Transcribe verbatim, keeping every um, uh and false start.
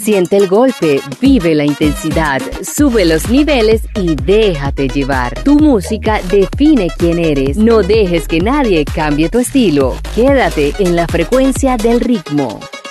Siente el golpe, vive la intensidad, sube los niveles y déjate llevar. Tu música define quién eres. No dejes que nadie cambie tu estilo. Quédate en la frecuencia del ritmo.